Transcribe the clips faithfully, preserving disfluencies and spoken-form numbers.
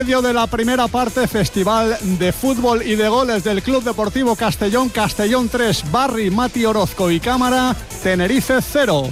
Medio de la primera parte, Festival de Fútbol y de Goles del Club Deportivo Castellón. Castellón tres, Barry, Mati Orozco y Cámara. Tenerife cero.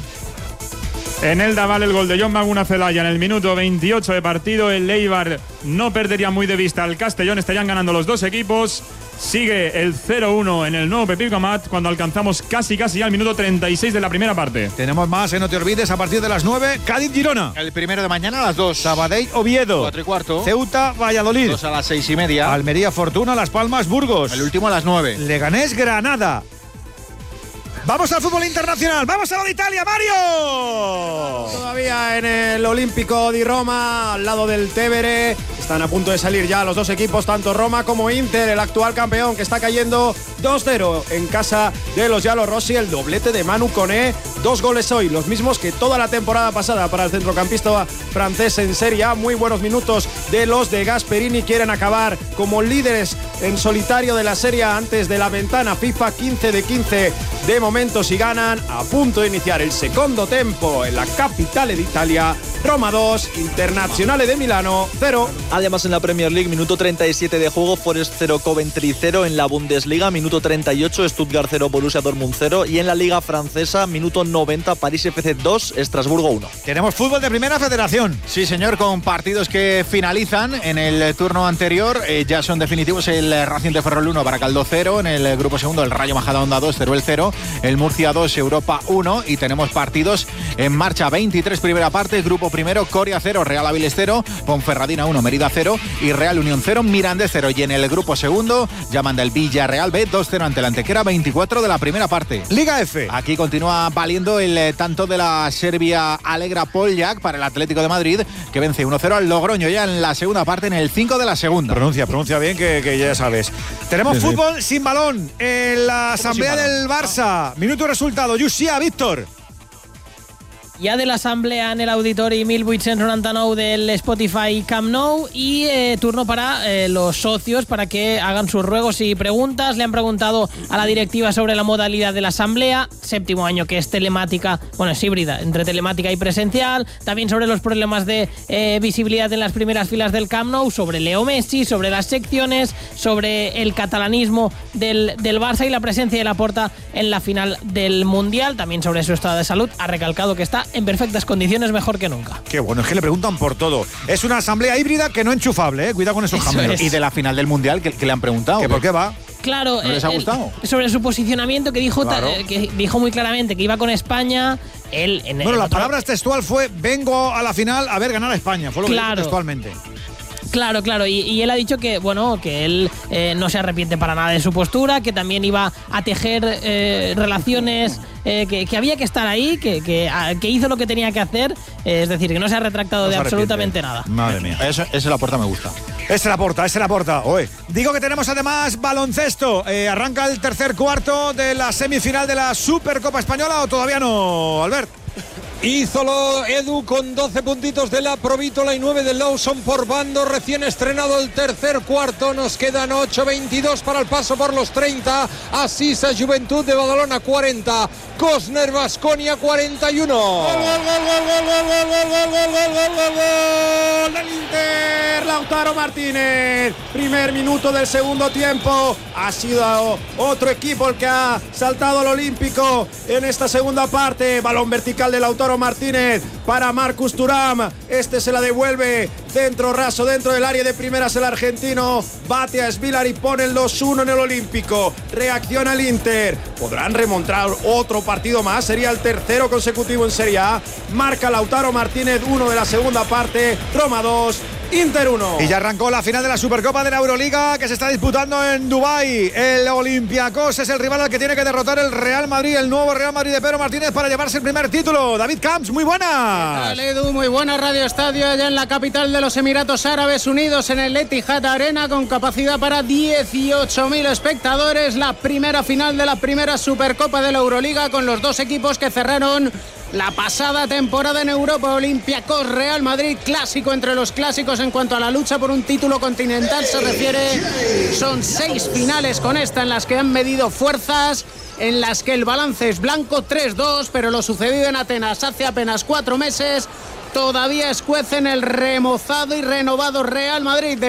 En el Daval el gol de John Maguna Celaya en el minuto veintiocho de partido. El Eibar no perdería muy de vista al Castellón. Estarían ganando los dos equipos. Sigue el cero uno en el nuevo Pepito Amat cuando alcanzamos casi casi al minuto treinta y seis de la primera parte. Tenemos más, ¿eh? No te olvides, a partir de las nueve, Cádiz-Girona. El primero de mañana a las dos. Sabadell-Oviedo. Cuatro y cuarto. Ceuta-Valladolid. Dos a las seis y media. Almería-Fortuna, Las Palmas-Burgos. El último a las nueve. Leganés-Granada. ¡Vamos al fútbol internacional! ¡Vamos a lo de Italia, Mario! Todavía en el Olímpico di Roma, al lado del Tevere. Están a punto de salir ya los dos equipos, tanto Roma como Inter, el actual campeón, que está cayendo dos cero en casa de los giallorossi. El doblete de Manu Koné, dos goles hoy, los mismos que toda la temporada pasada para el centrocampista francés en Serie A. Muy buenos minutos de los de Gasperini. Quieren acabar como líderes en solitario de la Serie A antes de la ventana FIFA. quince de quince de momento si ganan, a punto de iniciar el secondo tempo en la capitale d'Italia. Roma dos, Internazionale de Milano cero. Además en la Premier League, minuto treinta y siete de juego, Forest cero, Coventry cero. En la Bundesliga, minuto treinta y ocho, Stuttgart cero, Borussia Dortmund cero. Y en la Liga Francesa, minuto noventa, París F C dos, Estrasburgo uno. Tenemos fútbol de Primera Federación. Sí, señor, con partidos que finalizan en el turno anterior. Eh, ya son definitivos el Racing de Ferrol uno, Baracaldo cero. En el grupo segundo, el Rayo Majadahonda dos, Teruel cero. El Murcia dos, Europa uno. Y tenemos partidos en marcha. veintitrés primera parte, grupo primero, Coria cero, Real Avilés cero, Ponferradina uno, Mérida cero y Real Unión cero, Mirandés cero. Y en el grupo segundo ya manda el Villarreal B dos cero ante la Antequera, veinticuatro de la primera parte. Liga F. Aquí continúa valiendo el eh, tanto de la Serbia Alegra Poljak para el Atlético de Madrid, que vence uno cero al Logroño ya en la segunda parte, en el cinco de la segunda. Pronuncia, pronuncia bien, que, que ya sabes. Tenemos sí, fútbol sí. sin balón en la asamblea del Barça. Minuto y resultado. Yusia, Víctor. Ja de l'assemblea en l'auditori mil vuit-cents noranta-nou del Spotify Camp Nou y eh, turno para eh, los socios para que hagan sus ruegos y preguntas. Le han preguntado a la directiva sobre la modalidad de la asamblea, séptimo año que es telemática, bueno, es híbrida, entre telemática y presencial, también sobre los problemas de eh, visibilidad en las primeras filas del Camp Nou, sobre Leo Messi, sobre las secciones, sobre el catalanismo del, del Barça y la presencia de Laporta en la final del Mundial, también sobre su estado de salud. Ha recalcado que está en perfectas condiciones, mejor que nunca. Qué bueno, es que le preguntan por todo. Es una asamblea híbrida que no enchufable, ¿eh? Cuidado con esos jamones. Y de la final del Mundial, que, que le han preguntado. ¿Que por qué va? Claro, ¿no les ha gustado? El, sobre su posicionamiento, que dijo, claro. ta, que dijo muy claramente que iba con España. Él, en, bueno, en la otro... palabra textual fue: vengo a la final a ver ganar a España. Fue lo claro. que dijo textualmente. Claro, claro, y, y él ha dicho que, bueno, que él eh, no se arrepiente para nada de su postura, que también iba a tejer eh, relaciones, eh, que, que había que estar ahí, que, que, a, que hizo lo que tenía que hacer, eh, es decir, que no se ha retractado no de se absolutamente nada. Madre mía. Ese es la puerta, me gusta. Esa es la puerta, esa es la puerta. Oye. Digo que tenemos además baloncesto. Eh, arranca el tercer cuarto de la semifinal de la Supercopa Española, ¿o todavía no, Albert? Hízolo Edu con doce puntitos de la Provítola y nueve del Lawson por bando. Recién estrenado el tercer cuarto. Nos quedan ocho veintidós para el paso por los treinta. Asisa Juventud de Badalona cuarenta. Cosner Baskonia cuarenta y uno. ¡Gol, gol, gol, gol, gol, gol, gol, gol, gol, gol, gol, gol del Inter! Lautaro Martínez. Primer minuto del segundo tiempo. Ha sido otro equipo el que ha saltado al Olímpico en esta segunda parte. Balón vertical de Lautaro Martínez para Marcus Thuram. Este se la devuelve dentro raso, dentro del área de primeras el argentino. Bate a Svilar y pone el dos uno en el Olímpico. Reacciona el Inter. Podrán remontar otro partido más. Sería el tercero consecutivo en Serie A. Marca Lautaro Martínez uno de la segunda parte. Roma dos. Inter uno. Y ya arrancó la final de la Supercopa de la Euroliga que se está disputando en Dubái. El Olympiacos es el rival al que tiene que derrotar el Real Madrid, el nuevo Real Madrid de Pedro Martínez, para llevarse el primer título. David Camps, muy buenas. Hola, Edu, muy buenas. Radio Estadio allá en la capital de los Emiratos Árabes Unidos, en el Etihad Arena, con capacidad para dieciocho mil espectadores. La primera final de la primera Supercopa de la Euroliga, con los dos equipos que cerraron la pasada temporada en Europa. Olympiacos Real Madrid, clásico entre los clásicos en cuanto a la lucha por un título continental se refiere. Son seis finales con esta en las que han medido fuerzas, en las que el balance es blanco, tres dos, pero lo sucedido en Atenas hace apenas cuatro meses todavía escuecen el remozado y renovado Real Madrid.